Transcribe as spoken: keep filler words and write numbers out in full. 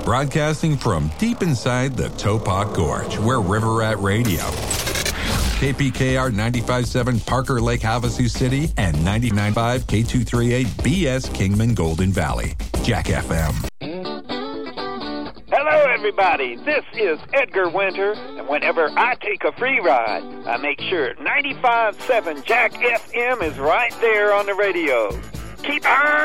Broadcasting from deep inside the Topok Gorge, where River Rat Radio. K P K R ninety-five point seven Parker Lake, Havasu City, and ninety-nine point five K two thirty-eight B S Kingman Golden Valley. Jack F M. Hello, everybody. This is Edgar Winter, and whenever I take a free ride, I make sure ninety-five point seven Jack F M is right there on the radio. Keep on